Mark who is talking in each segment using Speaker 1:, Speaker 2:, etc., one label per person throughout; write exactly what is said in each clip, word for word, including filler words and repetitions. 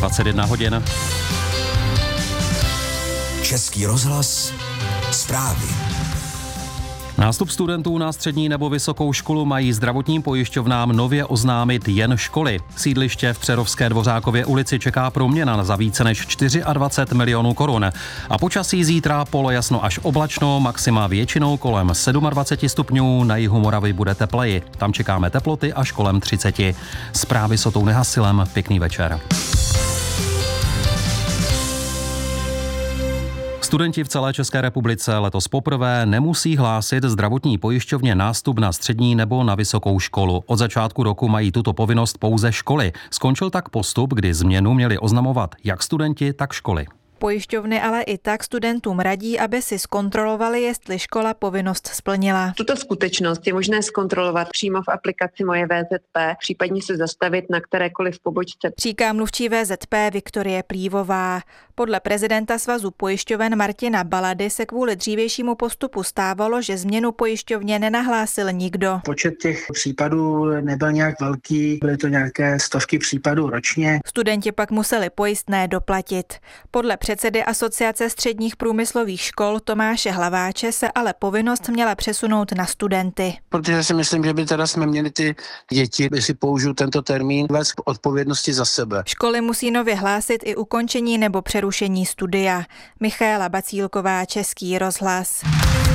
Speaker 1: dvacet jedna hodin.
Speaker 2: Český rozhlas, zprávy.
Speaker 1: Nástup studentů na střední nebo vysokou školu mají zdravotním pojišťovnám nově oznámit jen školy. Sídliště v Přerovské Dvořákově ulici čeká proměna za více než dvacet čtyři milionů korun. A počasí zítra polojasno až oblačno, maxima většinou kolem dvacet sedm stupňů, na jihu Moravy bude tepleji. Tam čekáme teploty až kolem třicet. Zprávy s Otou Nehasilem, pěkný večer. Studenti v celé České republice letos poprvé nemusí hlásit zdravotní pojišťovně nástup na střední nebo na vysokou školu. Od začátku roku mají tuto povinnost pouze školy. Skončil tak postup, kdy změnu měli oznamovat jak studenti, tak školy.
Speaker 3: Pojišťovny ale i tak studentům radí, aby si zkontrolovali, jestli škola povinnost splnila.
Speaker 4: Tuto skutečnost je možné zkontrolovat přímo v aplikaci Moje V Z P, případně se zastavit na kterékoliv pobočce.
Speaker 3: Říká mluvčí V Z P Viktorie Plívová. Podle prezidenta Svazu pojišťoven Martina Balady se kvůli dřívějšímu postupu stávalo, že změnu pojišťovně nenahlásil nikdo.
Speaker 5: Počet těch případů nebyl nějak velký, byly to nějaké stovky případů ročně.
Speaker 3: Studenti pak museli pojistné doplatit. Podle předsedy Asociace středních průmyslových škol Tomáše Hlaváče se ale povinnost měla přesunout na studenty.
Speaker 6: Protože si myslím, že by teda jsme měli ty děti, jestli použiju tento termín, vést odpovědnosti za sebe.
Speaker 3: Školy musí nově hlásit i ukončení nebo přerušení studia. Michaela Bacílková, Český rozhlas.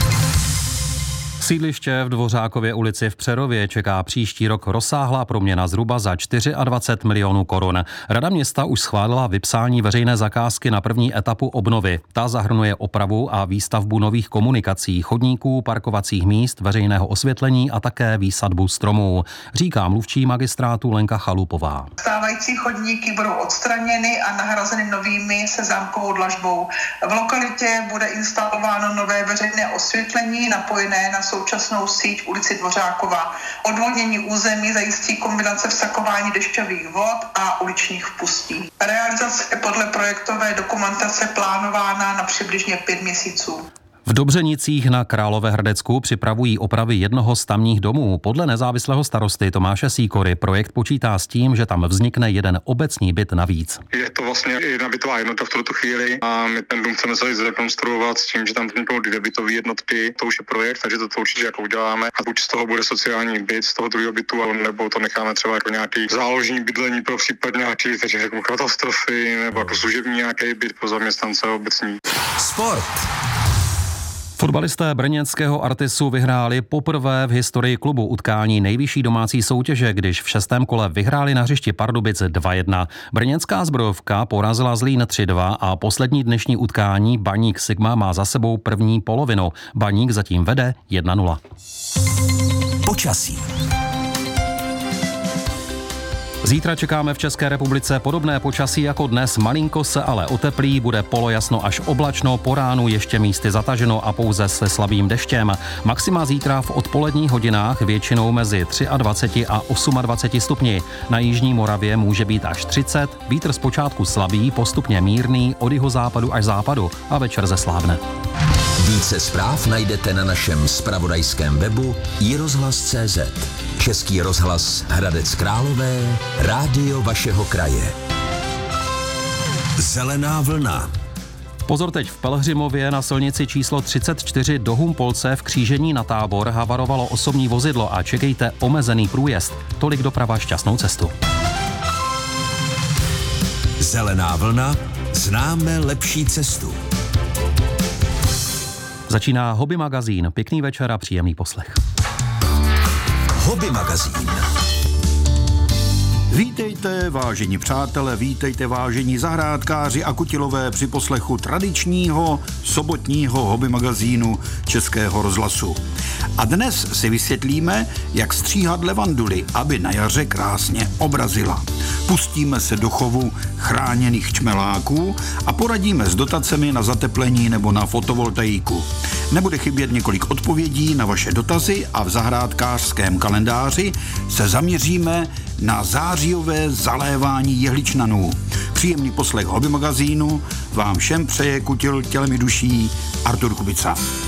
Speaker 1: Sídliště v Dvořákově ulici v Přerově čeká příští rok rozsáhlá proměna zhruba za dvacet čtyři milionů korun. Rada města už schválila vypsání veřejné zakázky na první etapu obnovy. Ta zahrnuje opravu a výstavbu nových komunikací, chodníků, parkovacích míst, veřejného osvětlení a také výsadbu stromů, říká mluvčí magistrátu Lenka Chalupová.
Speaker 7: Stávající chodníky budou odstraněny a nahrazeny novými se zámkovou dlažbou. V lokalitě bude instalováno nové veřejné osvětlení napojené na současnou síť v ulici Dvořákova. Odvodnění území zajistí kombinace vsakování dešťových vod a uličních vpustí. Realizace je podle projektové dokumentace plánována na přibližně pět měsíců.
Speaker 1: V Dobřenicích na Královéhradecku připravují opravy jednoho z tamních domů. Podle nezávislého starosty Tomáše Sýkory projekt počítá s tím, že tam vznikne jeden obecní byt navíc.
Speaker 8: Je to vlastně jedna bytová jednotka v tuto chvíli a my ten dům chceme celý zrekonstruovat s tím, že tam vzniknou dvě bytové jednotky. To už je projekt, takže to, to určitě jako uděláme. A buď z toho bude sociální byt, z toho druhého bytu, nebo to necháme třeba jako nějaký záložní bydlení pro případ nějaký jako katastrofy, nebo jako služební nějaký byt pro zaměstnance obecní.
Speaker 2: Sport.
Speaker 1: Fotbalisté brněnského Artisu vyhráli poprvé v historii klubu utkání nejvyšší domácí soutěže, když v šestém kole vyhráli na hřišti Pardubic dva jedna. Brněnská Zbrojovka porazila Zlín tři dva a poslední dnešní utkání Baník Sigma má za sebou první polovinu. Baník zatím vede jedna nula.
Speaker 2: Počasí.
Speaker 1: Zítra čekáme v České republice podobné počasí jako dnes, malinko se ale oteplí, bude polojasno až oblačno, po ránu ještě místy zataženo a pouze se slabým deštěm. Maxima zítra v odpoledních hodinách většinou mezi dvacet tři a dvacet osm stupni. Na jižní Moravě může být až třicet, vítr zpočátku slabý, postupně mírný, od jihozápadu až západu a večer zeslábne.
Speaker 2: Více zpráv najdete na našem zpravodajském webu i rozhlas tečka cé zet. Český rozhlas Hradec Králové, rádio vašeho kraje. Zelená vlna.
Speaker 1: Pozor teď, v Pelhřimově na silnici číslo třicet čtyři do Humpolce v křížení na Tábor havarovalo osobní vozidlo a čekejte omezený průjezd. Tolik doprava, šťastnou cestu.
Speaker 2: Zelená vlna, známe lepší cestu.
Speaker 1: Začíná Hobby magazín. Pěkný večer a příjemný poslech.
Speaker 2: Hobby magazín.
Speaker 9: Vítejte, vážení přátelé, vítejte, vážení zahrádkáři a kutilové při poslechu tradičního sobotního hobby magazínu Českého rozhlasu. A dnes si vysvětlíme, jak stříhat levanduly, aby na jaře krásně obrazila. Pustíme se do chovu chráněných čmeláků a poradíme s dotacemi na zateplení nebo na fotovoltaiku. Nebude chybět několik odpovědí na vaše dotazy a v zahrádkářském kalendáři se zaměříme na zářijové zalévání jehličnanů. Příjemný poslech hobby magazínu vám všem přeje kutil tělem i duší Artur Kubica.